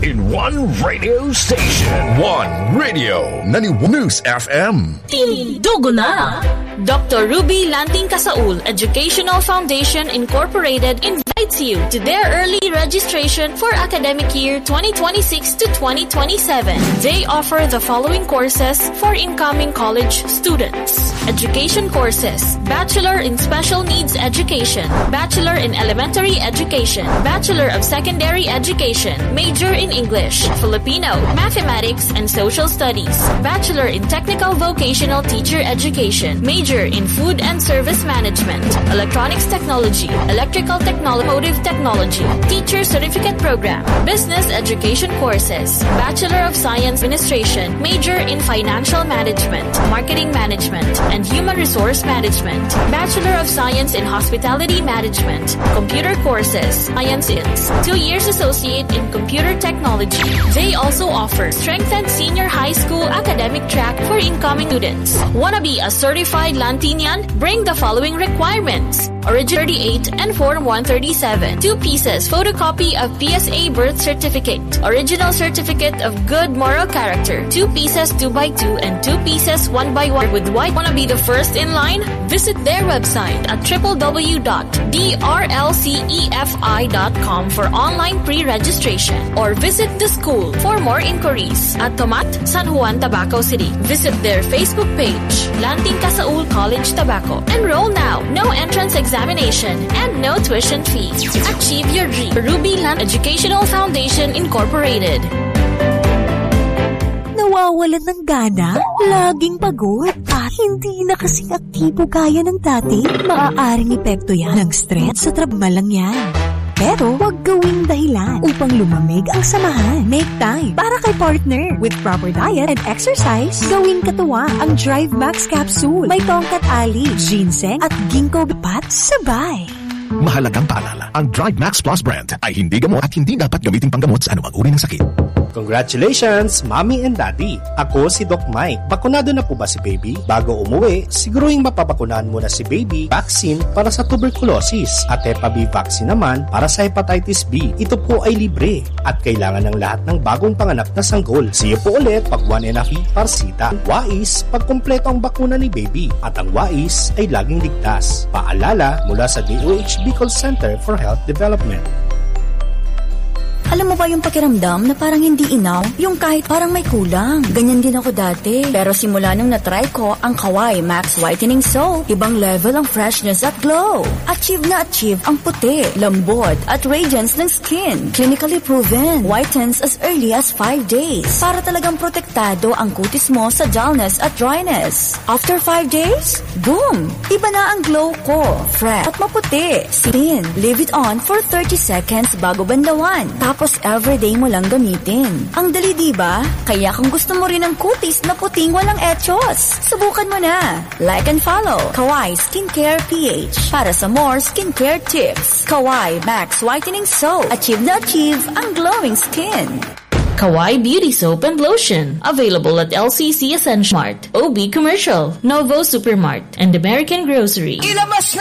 in one radio station. One radio. 91 News FM. Tindugo na! Dr. Ruby Lanting Casaul Educational Foundation Incorporated invites you to their early registration for academic year 2026 to 2027. They offer the following courses for incoming college students. Education courses: Bachelor in Special Needs Education, Bachelor in Elementary Education, Bachelor of Secondary Education, Major in English, Filipino, Mathematics, and Social Studies, Bachelor in Technical Vocational Teacher Education, Major in Food and Service Management, Electronics Technology, Electrical Technology, Technology, Teacher Certificate Program, Business Education courses, Bachelor of Science Administration, Major in Financial Management, Marketing Management, and Human Resource Management, Bachelor of Science in Hospitality Management, Computer courses, Science Ins, 2 years Associate in Computer Technology. They also offer strengthened senior high school academic track for incoming students. Wanna be a certified Lantinian? Bring the following requirements: Original 38 and Form 137, 2 pieces photocopy of PSA birth certificate, original certificate of good moral character, 2 pieces 2x2 and 2 pieces 1x1 with white. Wanna be the first in line? Visit their website at www.drlcefi.com for online pre-registration or visit the school for more inquiries at Tomat, San Juan, Tabaco City. Visit their Facebook page, Lanting Casaul College Tabaco. Enroll now. No entrance examination and no tuition fees. Achieve your dream. Ruby Land Educational Foundation Incorporated. Nawawalan ng gana, laging pagod, at hindi na kasing aktibo gaya ng dati. Maaaring epekto yan ng stress sa trabaho lang yan. Pero huwag gawing dahilan upang lumamig ang samahan. Make time para kay partner. With proper diet and exercise, gawing katuwa ang Drive Max Capsule. May tongkat ali, ginseng at ginkgo bipat sabay. Mahalagang paalala, ang Drive Max Plus brand ay hindi gamot at hindi dapat gamitin panggamot sa anumang uri ng sakit. Congratulations, Mommy and Daddy! Ako si Doc Mike. Bakunado na po ba si Baby? Bago umuwi, siguruhing mapabakunahan muna si Baby vaccine para sa tuberculosis at Hep B vaccine naman para sa hepatitis B. Ito po ay libre at kailangan ng lahat ng bagong panganak na sanggol. See you po ulit pag 1.5 parsita. Wais, pag kumpleto ang bakuna ni Baby. At ang Wais ay laging ligtas. Paalala mula sa DOH Bicol Center for Health Development. Alam mo ba yung pakiramdam na parang hindi inaw? Yung kahit parang may kulang. Ganyan din ako dati. Pero simula nung natry ko ang Kawai Max Whitening Soap, ibang level ang freshness at glow. Achieve na achieve ang puti, lambot at radiance ng skin. Clinically proven. Whitens as early as 5 days. Para talagang protektado ang kutis mo sa dullness at dryness. After 5 days, boom! Iba na ang glow ko. Fresh at maputi. Skin. Leave it on for 30 seconds bago bandawan. Tapos everyday mo lang gamitin. Ang dali, diba? Kaya kung gusto mo rin ng kutis na puting walang etchos, subukan mo na. Like and follow Kawai Skincare PH para sa more skincare tips. Kawai Max Whitening Soap. Achieve na achieve ang glowing skin. Kawai Beauty Soap and Lotion. Available at LCC Essential Mart, OB Commercial, Novo Supermart, and American Grocery.